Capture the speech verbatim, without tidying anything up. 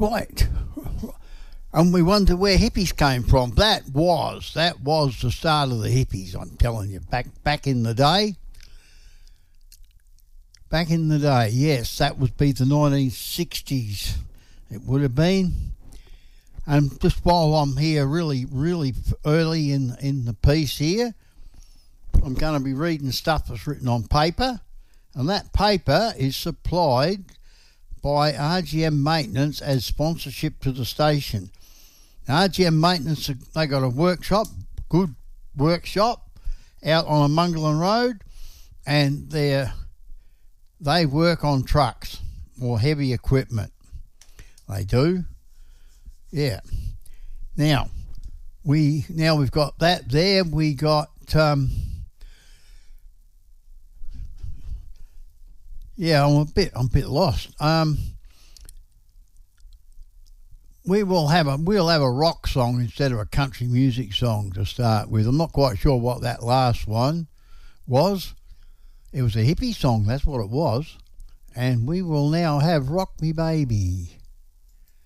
Right. And we wonder where hippies came from. That was, that was the start of the hippies, I'm telling you. Back back in the day. Back in the day, yes, that would be the nineteen sixties. It would have been. And just while I'm here really, really early in, in the piece here, I'm going to be reading stuff that's written on paper. And that paper is supplied by R G M Maintenance as sponsorship to the station. R G M Maintenance, they got a workshop, good workshop, out on a Mungalan Road, and they're, they work on trucks or heavy equipment. They do. Yeah. Now, we now we've got that there. We got um, yeah. I'm a bit I'm a bit lost. Um, we will have a we'll have a rock song instead of a country music song to start with. I'm not quite sure what that last one was. It was a hippie song. That's what it was. And we will now have "Rock Me Baby."